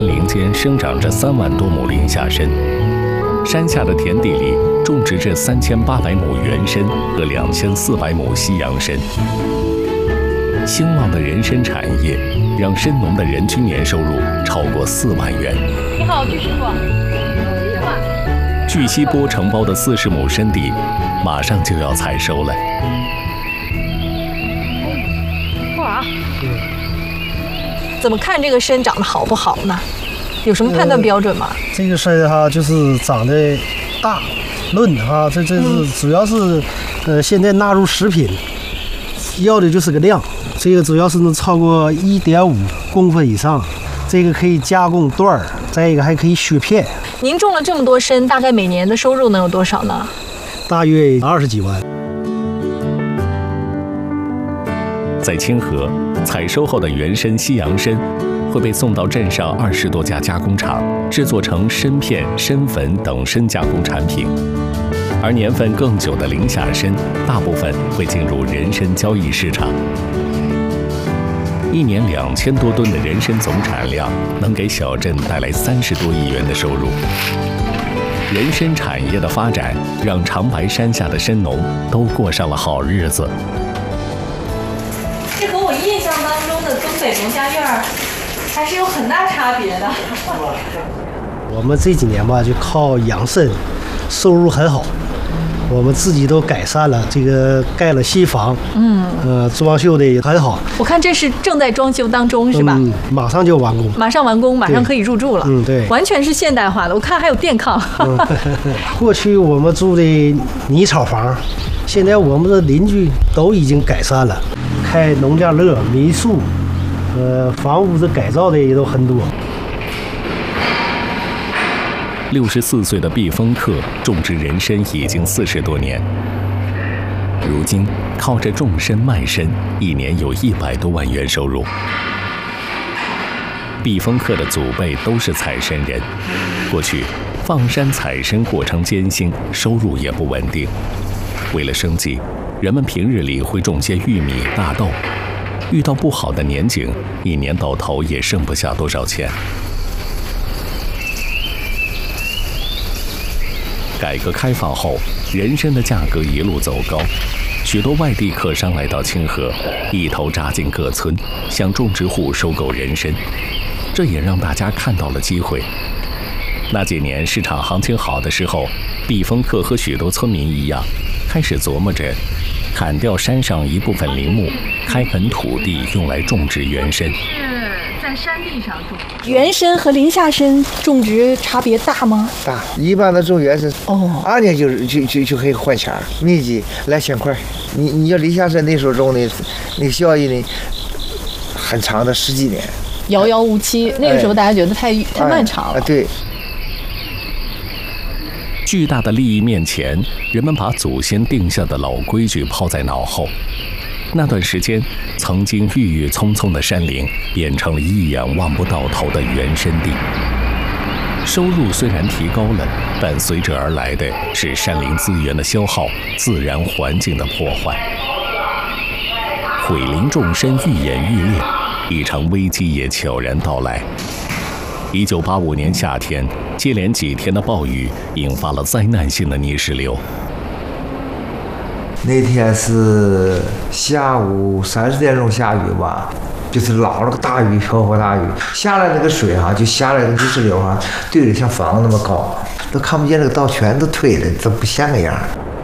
林间生长着3万多亩林下参，山下的田地里种植着3800亩原参和2400亩西洋参。兴旺的人参产业让参农的人均年收入超过4万元。 你好，鞠师傅。 巨西坡承包的40亩参地，马上就要采收了。 哇！怎么看这个参长得好不好呢？有什么判断标准吗？ 这个参哈，就是长得大、嫩哈，这是主要是现在纳入食品，要的就是个量。这个主要是能超过1.5公分以上，这个可以加工段儿，再一个还可以削片。 您种了这么多参，大概每年的收入能有多少呢？ 大约20几万。 在清河，采收后的原参、西洋参会被送到镇上20多家加工厂，制作成参片、参粉等参加工产品。而年份更久的林下参，大部分会进入人参交易市场。1年2000多吨的人参总产量，能给小镇带来30多亿元的收入。人参产业的发展，让长白山下的参农都过上了好日子。 这和我印象当中的东北农家院还是有很大差别的。 我们这几年吧，就靠养参，收入很好。我们自己都改善了，这个盖了新房，装修的也很好。 我看这是正在装修当中，是吧？ 马上就完工。 马上完工，马上可以入住了。 对， 完全是现代化的。我看还有电炕。 过去我们住的泥草房，现在我们的邻居都已经改善了，开农家乐、民宿，房屋的改造的也都很多。 64岁的毕峰克种植人参已经40多年，如今靠着种参卖参，一年有100多万元收入。毕峰克的祖辈都是采参人，过去放山采参过程艰辛，收入也不稳定。为了生计，人们平日里会种些玉米、大豆，遇到不好的年景，一年到头也剩不下多少钱。改革开放后，人参的价格一路走高，许多外地客商来到清河，一头扎进各村，向种植户收购人参。这也让大家看到了机会。那几年市场行情好的时候，毕峰克和许多村民一样，开始琢磨着砍掉山上一部分林木，开垦土地用来种植原参。 在山地上种原参和林下参种植差别大吗？ 大，一般的种原参2年就可以换钱，密集2000块。你要林下参那时候种的，那个效益呢很长的10几年， 遥遥无期。那个时候大家觉得太漫长了。 对。 巨大的利益面前，人们把祖先定下的老规矩抛在脑后。那段时间，曾经郁郁葱葱的山林变成了一眼望不到头的原参地。收入虽然提高了，但随之而来的是山林资源的消耗、自然环境的破坏。毁林种参愈演愈烈，一场危机也悄然到来。1985年夏天，接连几天的暴雨引发了灾难性的泥石流。 那天是下午30点钟下雨吧，就是老了个大雨，瓢泼大雨，下来那个水就下来的泥石流堆得像房子那么高，都看不见那个道，全都推了，都不像个样。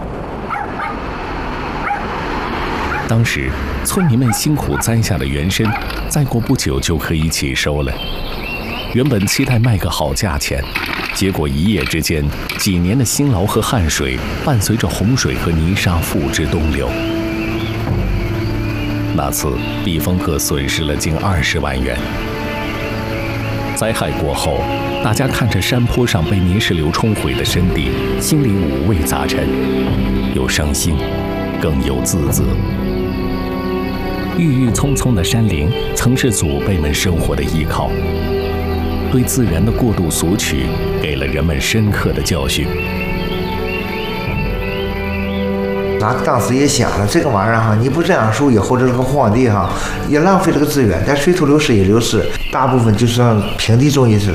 当时村民们辛苦栽下的原参，再过不久就可以起收了。原本期待卖个好价钱，结果一夜之间，几年的辛劳和汗水伴随着洪水和泥沙付之东流。那次毕峰克损失了近20万元。灾害过后，大家看着山坡上被泥石流冲毁的山地，心里五味杂陈，有伤心，更有自责。郁郁葱葱的山林曾是祖辈们生活的依靠，对自然的过度索取给了人们深刻的教训。 当时也想了，这个玩意儿你不这样树，以后这个荒地也浪费这个资源，但水土流失也流失，大部分就是让平地种也是